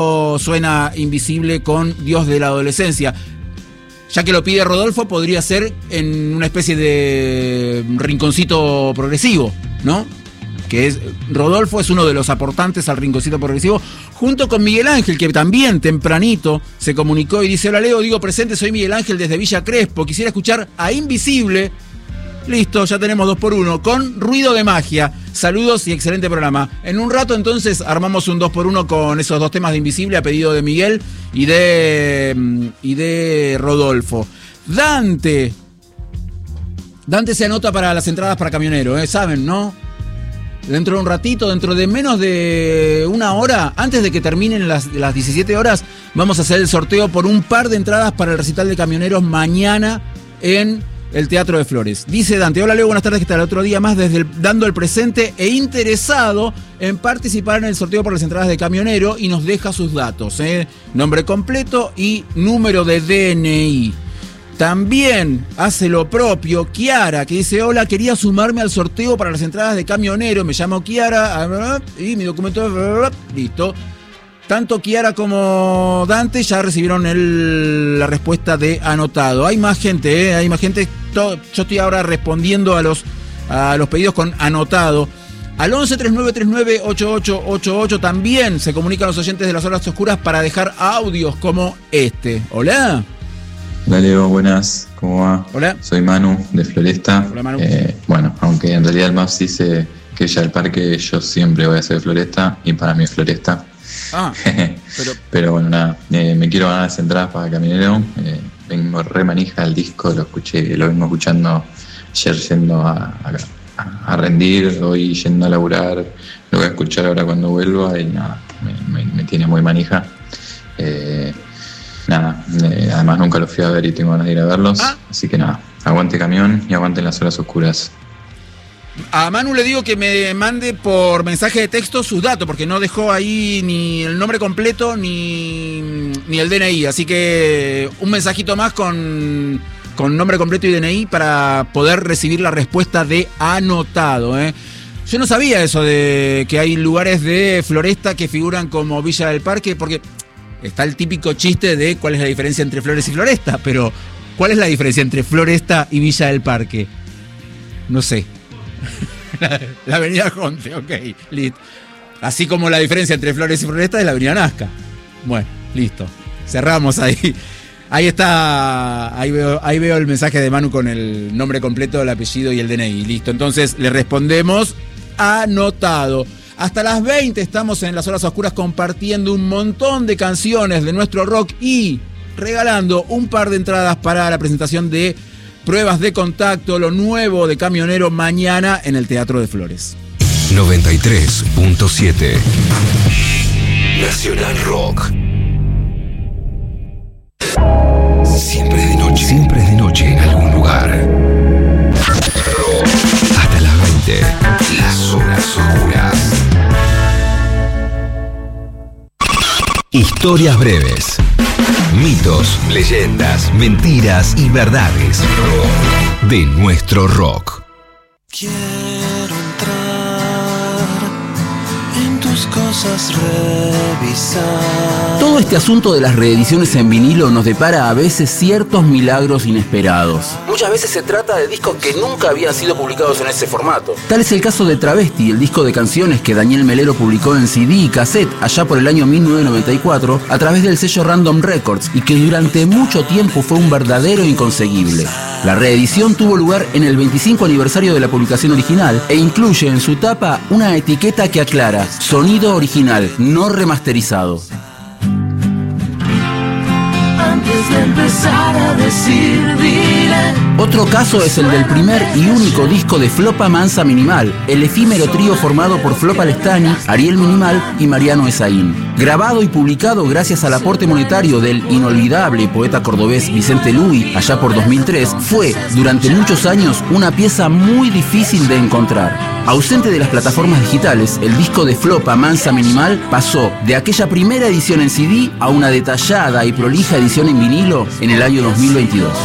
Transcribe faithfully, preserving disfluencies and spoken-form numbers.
suena Invisible con Dios de la Adolescencia. Ya que lo pide Rodolfo, podría ser en una especie de rinconcito progresivo, ¿no? Que es Rodolfo es uno de los aportantes al rinconcito progresivo, junto con Miguel Ángel, que también tempranito se comunicó y dice: hola Leo, digo presente, soy Miguel Ángel desde Villa Crespo, quisiera escuchar a Invisible. Listo, ya tenemos dos por uno, con Ruido de Magia. Saludos y excelente programa. En un rato entonces armamos un dos por uno con esos dos temas de Invisible a pedido de Miguel y de, y de Rodolfo. Dante. Dante se anota para las entradas para Camionero, ¿eh? Saben, ¿no? Dentro de un ratito, dentro de menos de una hora, antes de que terminen las, las diecisiete horas, vamos a hacer el sorteo por un par de entradas para el recital de Camioneros mañana en el Teatro de Flores. Dice Dante: hola Leo, buenas tardes, que está el otro día más desde el, dando el presente e interesado en participar en el sorteo por las entradas de Camionero, y nos deja sus datos, ¿eh? Nombre completo y número de D N I. También hace lo propio Kiara, que dice: hola, quería sumarme al sorteo para las entradas de Camionero, me llamo Kiara y mi documento, listo. Tanto Kiara como Dante ya recibieron el, la respuesta de anotado. Hay más gente, ¿eh? Hay más gente. Yo estoy ahora respondiendo a los, a los pedidos con anotado. Al once treinta y nueve treinta y nueve ochenta y ocho ochenta y ocho también se comunican los oyentes de las horas oscuras para dejar audios como este. Hola. Hola Leo, buenas, ¿cómo va? Hola. Soy Manu, de Floresta. Hola Manu. Eh, bueno, aunque en realidad el Maps dice que ya el parque, yo siempre voy a ser de Floresta, y para mí es Floresta. Ah, pero... pero bueno, nada, eh, me quiero ganar las entradas para Camionero. Eh, vengo re manija el disco, lo escuché, lo vengo escuchando ayer yendo a, a, a rendir, hoy yendo a laburar, lo voy a escuchar ahora cuando vuelva y nada, me, me, me tiene muy manija. Eh, nada, eh, además nunca los fui a ver y tengo ganas de ir a verlos, ah. Así que nada, aguante Camión y aguanten las horas oscuras. A Manu le digo que me mande por mensaje de texto sus datos, porque no dejó ahí ni el nombre completo ni, ni el D N I. Así que un mensajito más con, con nombre completo y D N I para poder recibir la respuesta de anotado, ¿eh? Yo no sabía eso de que hay lugares de Floresta que figuran como Villa del Parque, porque está el típico chiste de cuál es la diferencia entre Flores y Floresta, pero ¿cuál es la diferencia entre Floresta y Villa del Parque? No sé. La, la avenida Jonte, ok, listo. Así como la diferencia entre Flores y Floresta es la avenida Nazca. Bueno, listo. Cerramos ahí. Ahí está, ahí veo, ahí veo el mensaje de Manu con el nombre completo, el apellido y el D N I. Listo, entonces le respondemos anotado. Hasta las veinte estamos en las horas oscuras compartiendo un montón de canciones de nuestro rock y regalando un par de entradas para la presentación de Pruebas de Contacto, lo nuevo de Camionero, mañana en el Teatro de Flores. noventa y tres punto siete Nacional Rock. Siempre de noche. Siempre de noche en algún lugar. Rock. Hasta las veinte. Las horas oscuras. Historias breves. Mitos, leyendas, mentiras y verdades de nuestro rock. Quiero entrar en tus cosas, revisar. Todo este asunto de las reediciones en vinilo nos depara a veces ciertos milagros inesperados. Muchas veces se trata de discos que nunca habían sido publicados en ese formato. Tal es el caso de Travesti, el disco de canciones que Daniel Melero publicó en C D y cassette allá por el año mil novecientos noventa y cuatro a través del sello Random Records, y que durante mucho tiempo fue un verdadero inconseguible. La reedición tuvo lugar en el veinticinco aniversario de la publicación original e incluye en su tapa una etiqueta que aclara: sonido original, no remasterizado. Antes de empezar a decir, dile. Otro caso es el del primer y único disco de Flopa Mansa Minimal, el efímero trío formado por Flopa Lestani, Ariel Minimal y Mariano Esaín. Grabado y publicado gracias al aporte monetario del inolvidable poeta cordobés Vicente Luis allá por dos mil tres, fue durante muchos años una pieza muy difícil de encontrar. Ausente de las plataformas digitales, el disco de Flopa Mansa Minimal pasó de aquella primera edición en C D a una detallada y prolija edición en vinilo en el año dos mil veintidós.